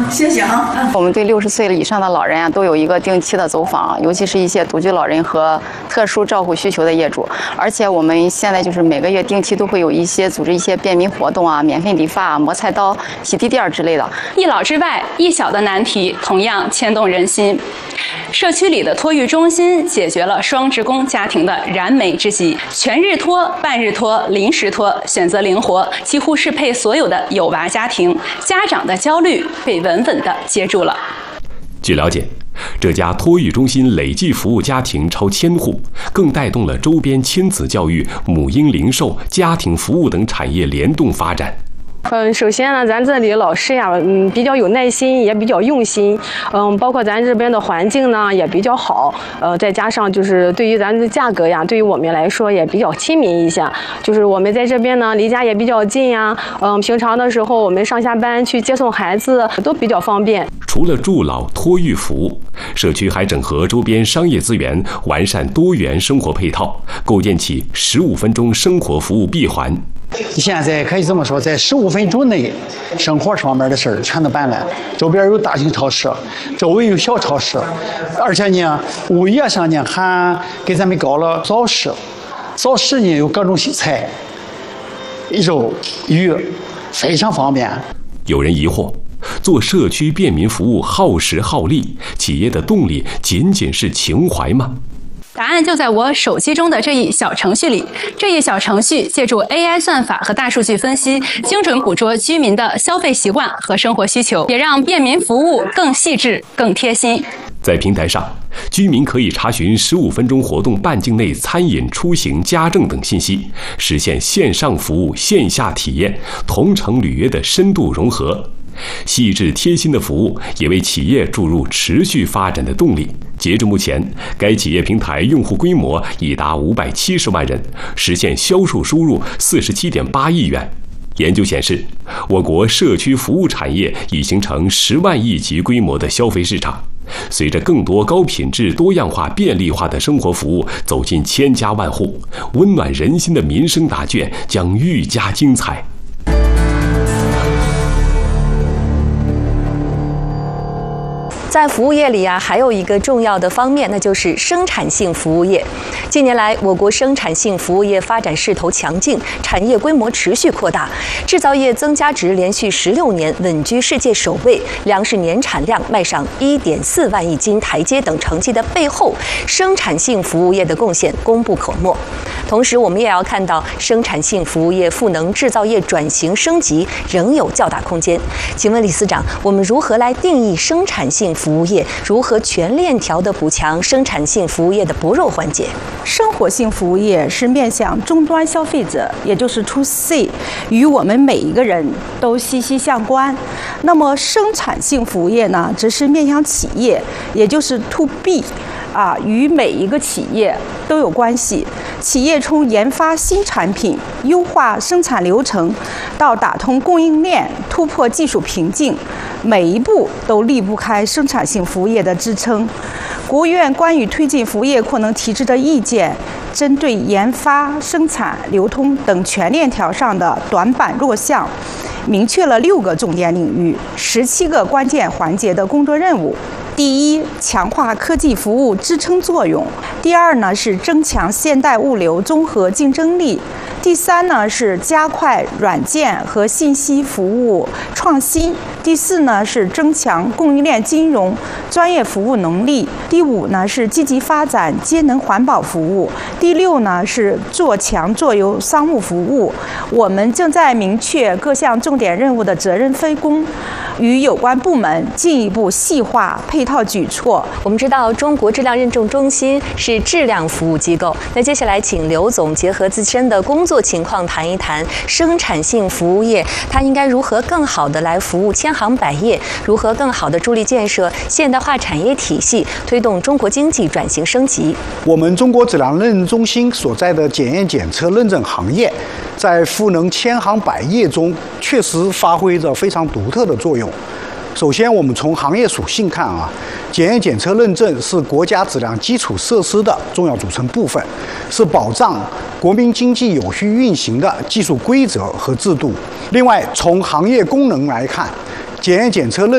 谢谢啊。 我们对60岁以上的老人都有一个定期的走访，尤其是一些独居老人和特殊照顾需求的业主。而且我们现在就是每个月定期都会有一些组织一些便民活动啊，免费理发、磨菜刀、洗地垫之类的。 一老之外，一小的难题同样牵动人心。社区里的托育中心解决了双职工家庭的燃眉之急，全日托、半日托、临时托，选择灵活，几乎适配所有的有娃家庭，家长的焦虑被稳稳地接住了。 据了解，这家托育中心累计服务家庭超1000户，更带动了周边亲子教育、母婴零售、家庭服务等产业联动发展。 首先呢，咱这里老师呀，比较有耐心，也比较用心，包括咱这边的环境呢也比较好，再加上就是对于咱的价格呀，对于我们来说也比较亲民一下。就是我们在这边呢，离家也比较近呀，平常的时候我们上下班去接送孩子都比较方便。 除了助老托育服务，社区还整合周边商业资源，完善多元生活配套，构建起15分钟生活服务闭环。 现在可以这么说，在15分钟内，生活上面的事儿全都办了。周边有大型超市，周围有小超市，而且呢，物业上呢还给咱们搞了早市，早市呢有各种西菜、肉、鱼，非常方便。 有人疑惑，做社区便民服务耗时耗力，企业的动力仅仅是情怀吗？ 答案就在我手机中的这一小程序里。这一小程序借助 AI 算法和大数据分析，精准捕捉居民的消费习惯和生活需求，也让便民服务更细致、更贴心。 在平台上，居民可以查询15分钟活动半径内餐饮、出行、家政等信息，实现线上服务、线下体验、同城履约的深度融合。细致贴心的服务也为企业注入持续发展的动力。截至目前，该企业平台用户规模已达570万人，实现销售收入47.8亿元。研究显示，我国社区服务产业已形成10万亿级规模的消费市场。随着更多高品质、多样化、便利化的生活服务走进千家万户，温暖人心的民生答卷将愈加精彩。 在服务业里还有一个重要的方面，那就是生产性服务业。近年来，我国生产性服务业发展势头强劲，产业规模持续扩大，制造业增加值连续16年稳居世界首位，粮食年产量迈上1.4万亿斤台阶等成绩的背后，生产性服务业的贡献功不可没。同时，我们也要看到，生产性服务业赋能制造业转型升级仍有较大空间。请问李司长，我们如何来定义生产性服务业？如何全链条地补强生产性服务业的薄弱环节？ 生活性服务业是面向终端消费者，也就是 to C， 与我们每一个人都息息相关。那么生产性服务业呢，则是面向企业，也就是 to B。与每一个企业都有关系。企业从研发新产品、优化生产流程，到打通供应链、突破技术瓶颈，每一步都离不开生产性服务业的支撑。国务院关于推进服务业扩能提出的意见，针对研发、生产、流通等全链条上的短板弱项，明确了6个重点领域、17个关键环节的工作任务。第一，强化科技服务支撑作用；第二呢，是增强现代物流综合竞争力；第三呢，是加快软件和信息服务创新；第四呢，是增强供应链金融专业服务能力；第五呢，是积极发展节能环保服务；第六呢，是做强做优商务服务。我们正在明确各项重点任务的责任分工，与有关部门进一步细化配套举措。 我们知道，中国质量认证中心是质量服务机构。那接下来，请刘总结合自身的工作情况，谈一谈生产性服务业，它应该如何更好地来服务千行百业，如何更好地助力建设现代化产业体系，推动中国经济转型升级。 我们中国质量认证中心所在的检验检测认证行业，在赋能千行百业中，确实发挥着非常独特的作用。首先，我们从行业属性看检验检测认证是国家质量基础设施的重要组成部分，是保障国民经济有序运行的技术规则和制度。另外，从行业功能来看，检验检测认